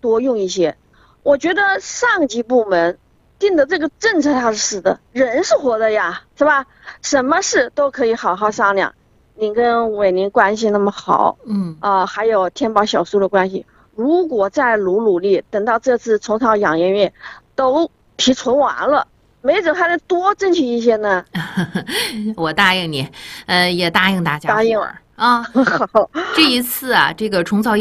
多用一些。我觉得上级部门定的这个政策它是死的，人是活的呀，是吧？什么事都可以好好商量。你跟伟宁关系那么好，还有天宝小叔的关系，如果再努力，等到这次虫草养颜院都提纯完了，没准还能多争取一些呢。 我答应你，也答应大家伙儿啊。 好， 这一次啊，这个虫草